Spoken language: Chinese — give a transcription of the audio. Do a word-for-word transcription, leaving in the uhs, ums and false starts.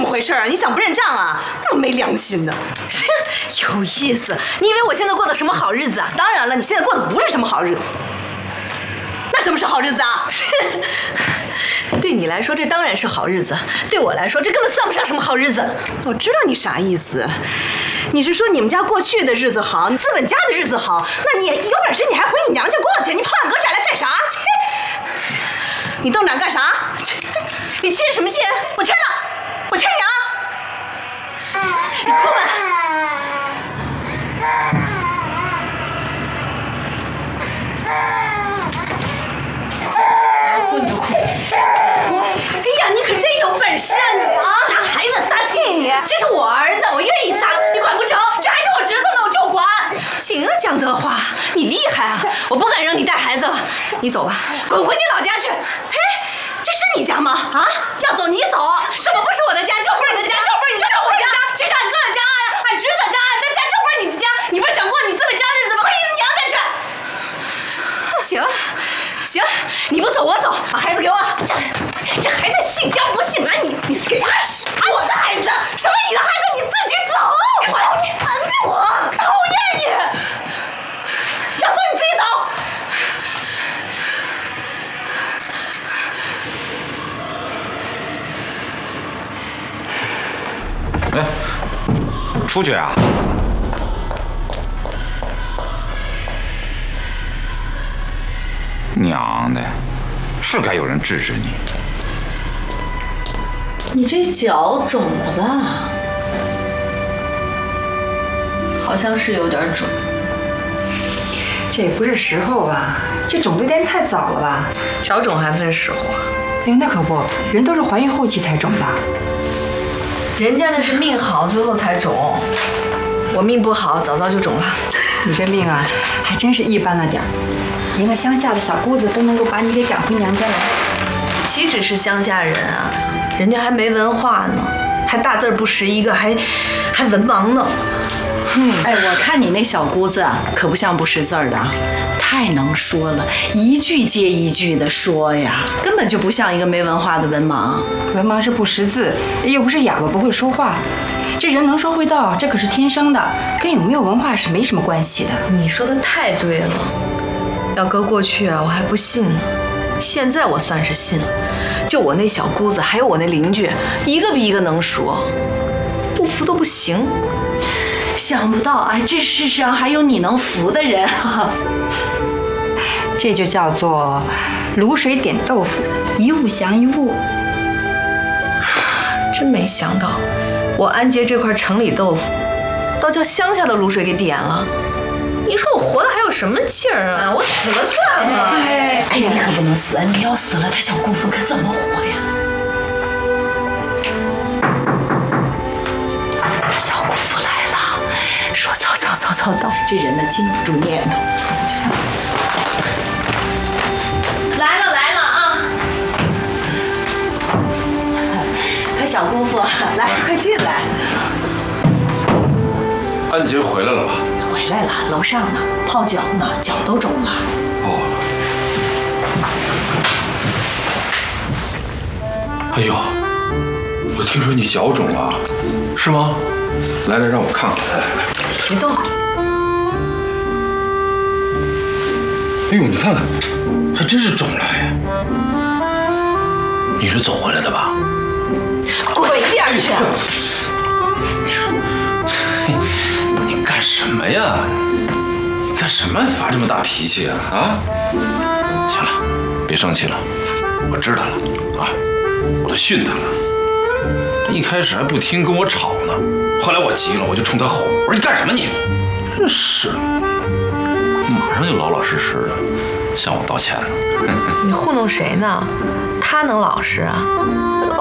回事啊？你想不认账啊？那么没良心的！ 有意思，你以为我现在过的什么好日子啊？ 当然了，你现在过的不是什么好日子。那什么是好日子啊？ 对你来说，这当然是好日子；对我来说，这根本算不上什么好日子。 我知道你啥意思，你是说你们家过去的日子好，你资本家的日子好？那你有本事你还回你娘家过去，你跑俺哥这儿来干啥？你瞪着干啥？你欠什么钱？我欠了，我欠你啊！你哭吧。哭你就哭。哎呀，你可真有本事啊你啊！拿孩子撒气你！这是我儿子，我愿意撒，你管不着。这还是我侄子呢，我就管。行啊，江德华，你厉害啊！我不敢让你带孩子了，你走吧，滚回你老家去。哎，这是你家吗？啊，要走你走，什么不是我的家？就不是你的家，就不是你，就是我家，这是俺哥的家，俺侄子的家，俺的家就不是你的家。你不是想过你资本家的日子吗？回你娘家去。行。行，你不走我走，把孩子给我。这这孩子姓姜不姓安，你你给他啥？我的孩子，什么你的孩子，你自己走。我你烦我，讨厌你。要走你自己走。哎，出去啊？娘的，是该有人制止你。 你这脚肿了吧？ 好像是有点肿。 这也不是时候吧？这肿的有点太早了吧？ 脚肿还分时候啊？ 哎，那可不，人都是怀孕后期才肿的。 人家那是命好，最后才肿。我命不好，早早就肿了。 你这命啊，还真是一般了点儿。连个乡下的小姑子都能够把你给赶回娘家来。 岂止是乡下人啊，人家还没文化呢，还大字不识一个，还还文盲呢。 嗯，哎，我看你那小姑子啊，可不像不识字儿的，太能说了，一句接一句的说呀，根本就不像一个没文化的文盲。 文盲是不识字，又不是哑巴不会说话。这人能说会道，这可是天生的，跟有没有文化是没什么关系的。 你说的太对了。要搁过去啊，我还不信呢。现在我算是信了。就我那小姑子，还有我那邻居，一个比一个能说，不服都不行。 想不到啊，这世上还有你能服的人啊！ 这就叫做卤水点豆腐，一物降一物。 真没想到，我安杰这块城里豆腐，倒叫乡下的卤水给点了。你说我活的还有什么劲儿啊？我死了算了。 哎，哎，你可不能死，你要死了，他小姑父可怎么活呀？他小姑父来了，说早早早早到，这人呢禁不住念叨。来了来了啊！他小姑父，来，快进来。 安杰回来了吧？ 回来了，楼上呢，泡脚呢，脚都肿了。 哦。哎呦，我听说你脚肿了，是吗？来来，让我看看。来来来， 别动。 哎呦，你看看，还真是肿了哎。你是走回来的吧？ 滚一边去！ 你干什么呀？你干什么发这么大脾气啊？啊！行了，别生气了，我知道了啊，我都训他了。一开始还不听，跟我吵呢。后来我急了，我就冲他吼：“我说你干什么你？”真是，马上就老老实实的向我道歉了。 你糊弄谁呢？他能老实啊？